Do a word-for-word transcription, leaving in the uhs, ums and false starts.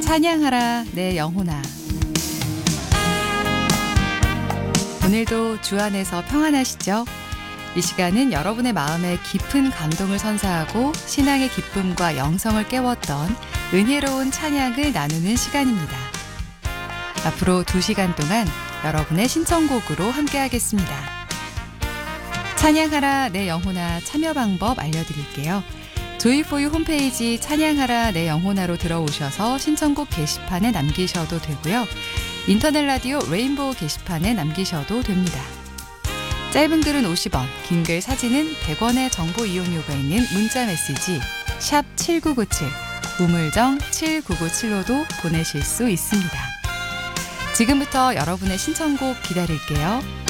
찬양하라 내 영혼아. 오늘도 주 안에서 평안하시죠? 이 시간은 여러분의 마음에 깊은 감동을 선사하고 신앙의 기쁨과 영성을 깨웠던 은혜로운 찬양을 나누는 시간입니다. 앞으로 두 시간 동안 여러분의 신청곡으로 함께하겠습니다. 찬양하라 내 영혼아 참여 방법 알려드릴게요. 조이포유 홈페이지 찬양하라 내 영혼아로 들어오셔서 신청곡 게시판에 남기셔도 되고요. 인터넷 라디오 레인보우 게시판에 남기셔도 됩니다. 짧은 글은 오십 원, 긴 글 사진은 백 원의 정보 이용료가 있는 문자 메시지 샵 칠구구칠, 우물정 칠구구칠로도 보내실 수 있습니다. 지금부터 여러분의 신청곡 기다릴게요.